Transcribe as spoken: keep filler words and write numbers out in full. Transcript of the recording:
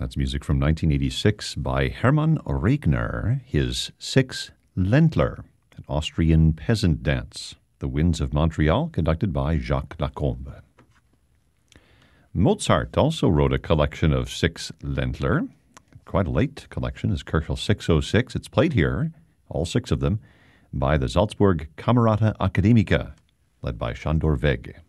That's music from nineteen eighty-six by Hermann Regner, his Six Ländler, an Austrian peasant dance. The Winds of Montreal, conducted by Jacques Lacombe. Mozart also wrote a collection of Six Ländler. Quite a late collection, is Köchel six oh six. It's played here, all six of them, by the Salzburg Camerata Academica, led by Sándor Vég.